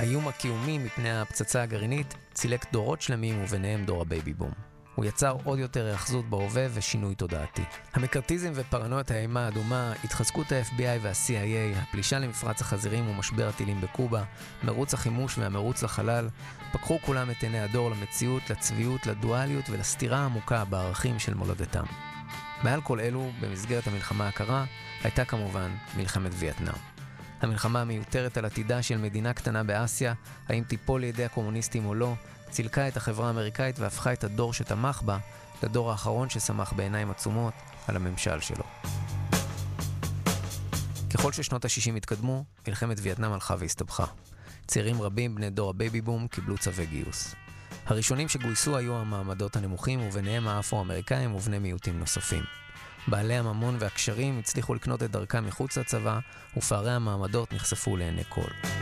האיום הקיומי מפני הפצצה הגרעינית צילק דורות שלמים וביניהם דור הבייבי בום. הוא יצר עוד יותר היאחזות בהווה ושינוי תודעתי. המקארתיזם ופרנויית האימה האדומה, התחזקות ה-FBI וה-CIA, הפלישה למפרץ החזירים ומשבר הטילים בקובה, מרוץ החימוש והמרוץ לחלל, פקחו כולם את עיני הדור למציאות, לצביעות, לדואליות ולסתירה העמוקה בערכים של מולדתם. מעל כל אלו, במסגרת המלחמה הקרה, הייתה כמובן מלחמת וייטנאם. המלחמה המיותרת על עתידה של מדינה קטנה באסיה, האם תיפול לידי הקומוניסטים או לא, צילקה את החברה האמריקאית והפכה את הדור שתמך בה לדור האחרון ששמח בעיניים עצומות על הממשל שלו. ככל ששנות ה-60 התקדמו, מלחמת וייטנאם הלכה והסתבכה. צעירים רבים בני דור הבייבי בום קיבלו צווי גיוס. הראשונים שגויסו היו המעמדות הנמוכים וביניהם האפרו-אמריקאים ובני מיעוטים נוספים. בעלי הממון והקשרים הצליחו לקנות את דרכם מחוץ לצבא ופערי המעמדות נחשפו לעיני כל.